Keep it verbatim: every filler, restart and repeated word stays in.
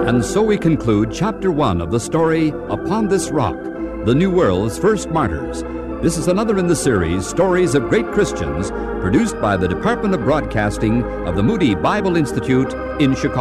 And so we conclude Chapter one of the story, Upon This Rock, the New World's First Martyrs. This is another in the series, Stories of Great Christians, produced by the Department of Broadcasting of the Moody Bible Institute in Chicago.